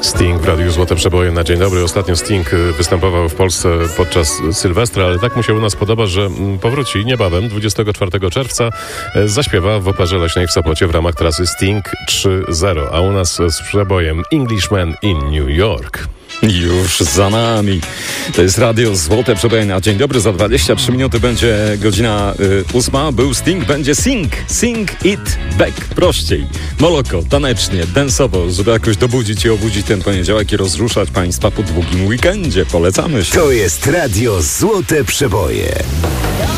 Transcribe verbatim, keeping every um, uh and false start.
Sting w Radiu Złote Przeboje na dzień dobry. Ostatnio Sting występował w Polsce podczas Sylwestra, ale tak mu się u nas podoba, że powróci niebawem, dwudziestego czwartego czerwca. Zaśpiewa w Operze Leśnej w Sopocie w ramach trasy Sting trzy zero, a u nas z przebojem Englishman in New York. Już za nami. To jest Radio Złote Przeboje na dzień dobry. Za dwadzieścia trzy minuty będzie godzina y, ósma. Był Sting, będzie Sing. Sing it back. Prościej. Moloko, tanecznie, dance'owo, żeby jakoś dobudzić i obudzić ten poniedziałek i rozruszać Państwa po długim weekendzie. Polecamy się. To jest Radio Złote Przeboje.